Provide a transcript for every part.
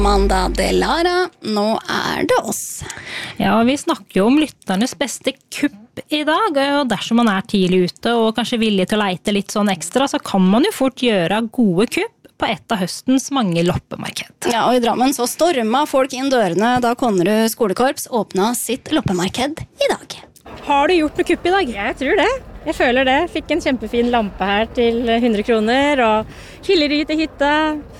Amanda Delara, nå det oss. Ja, vi snakker jo om lytternes beste kupp i dag, og dersom man tidlig ute og kanskje villig til å leite litt sånn ekstra, så kan man jo fort gjøre gode kupp på et av høstens mange loppemarked. Ja, og i Drammen så storma folk inn dørene da Konnerud skolekorps åpna sitt loppemarked i dag. Har du gjort noe kupp i dag? Jeg tror det. Jeg føler det. Fikk en kjempefin lampe her til 100 kroner, og hylleri til hytta.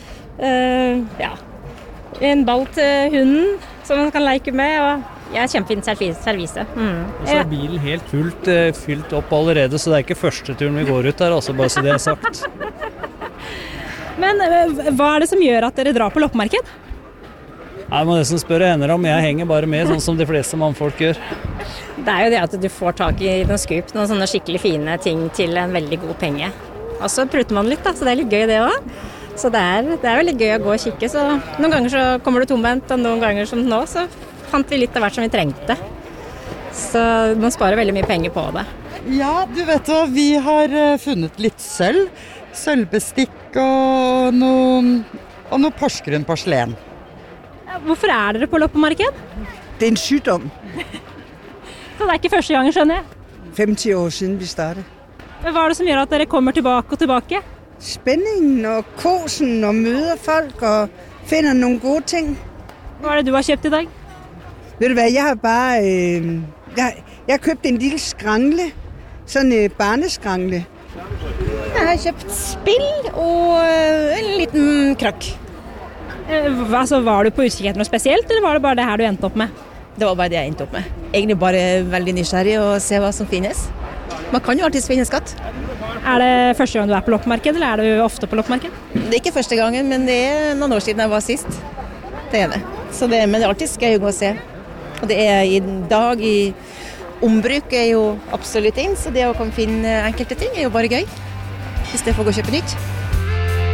En ball til hunden som man kan leke med, og kjempefint servise. Og så bilen helt fylt opp allerede, så det ikke første turen vi går ut der, altså bare så det sagt. Men hva det som gjør at dere drar på loppemarked? Jeg må nesten spørre henne om, jeg henger bare med, sånn som de fleste mannfolk gjør. Det jo det at du får tak i noen skup, noen sånne skikkelig fine ting til en veldig god penge. Og så pruter man litt, da, så det litt gøy det også. Så det veldig gøy å gå og kikke, så noen ganger så kommer du tomvendt, og noen ganger som nå, så fant vi litt av hvert som vi trengte. Så man sparer veldig mye penger på det. Ja, du vet hva, vi har funnet litt sølvbestikk og noe Porsgrunn porselen. Hvorfor dere på loppemarked? Det en sygdom. Så det ikke første gangen, skjønner jeg? 50 år siden vi startet. Men hva det som gjør at dere kommer tilbake og tilbake? Spenningen og kosen og møder folk og finder noen gode ting. Hva det du har kjøpt i dag? Ved du hvad, jeg har bare jeg har købt en lille skrangle, sådan en barneskrangle. Jeg har kjøpt spill og en liten krakk. Altså, var du på utkikk etter noe spesielt, eller var det bare det her du endte opp med? Det var bare det jeg endte opp med. Egentlig bare veldig nysgjerrig å se hva som finnes. Man kan jo alltid finne skatt. Det første gang du på loppemarked, eller du ofte på loppemarked? Det ikke første gangen, men det noen år siden jeg var sist. Det det. Men det alltid skal jeg jo gå og se. Og det i dag i ombruk jo absolutt inn, så det å kunne finne enkelte ting jo bare gøy. I stedet for å gå og kjøpe nytt.